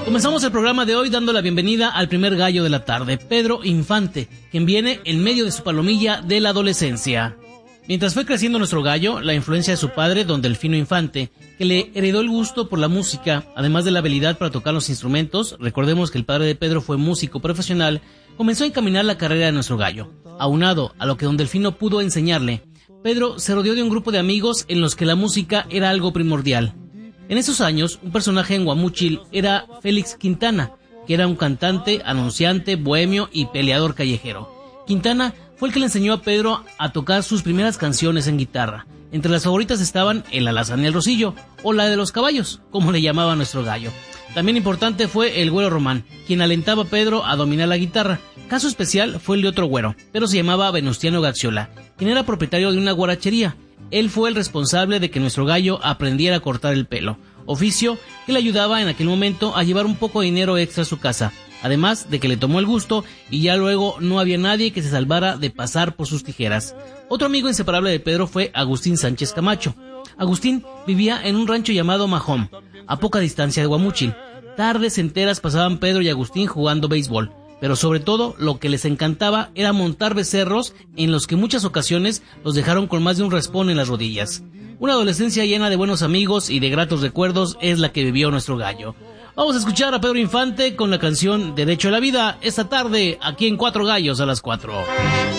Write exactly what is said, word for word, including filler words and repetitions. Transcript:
Comenzamos el programa de hoy dando la bienvenida al primer gallo de la tarde, Pedro Infante, quien viene en medio de su palomilla de la adolescencia. Mientras fue creciendo nuestro gallo, la influencia de su padre, don Delfino Infante, que le heredó el gusto por la música, además de la habilidad para tocar los instrumentos, recordemos que el padre de Pedro fue músico profesional, comenzó a encaminar la carrera de nuestro gallo. Aunado a lo que don Delfino pudo enseñarle, Pedro se rodeó de un grupo de amigos en los que la música era algo primordial. En esos años, un personaje en Guamúchil era Félix Quintana, que era un cantante, anunciante, bohemio y peleador callejero. Quintana fue el que le enseñó a Pedro a tocar sus primeras canciones en guitarra. Entre las favoritas estaban El Alazán y el Rocillo, o la de los caballos, como le llamaba nuestro gallo. También importante fue el Güero Román, quien alentaba a Pedro a dominar la guitarra. Caso especial fue el de otro güero, pero se llamaba Venustiano Gaxiola, quien era propietario de una guarachería. Él fue el responsable de que nuestro gallo aprendiera a cortar el pelo, oficio que le ayudaba en aquel momento a llevar un poco de dinero extra a su casa, además de que le tomó el gusto y ya luego no había nadie que se salvara de pasar por sus tijeras. Otro amigo inseparable de Pedro fue Agustín Sánchez Camacho. Agustín vivía en un rancho llamado Majón, a poca distancia de Guamúchil. Tardes enteras pasaban Pedro y Agustín jugando béisbol, pero sobre todo lo que les encantaba era montar becerros en los que muchas ocasiones los dejaron con más de un raspón en las rodillas. Una adolescencia llena de buenos amigos y de gratos recuerdos es la que vivió nuestro gallo. Vamos a escuchar a Pedro Infante con la canción Derecho a la Vida esta tarde aquí en Cuatro Gallos a las cuatro.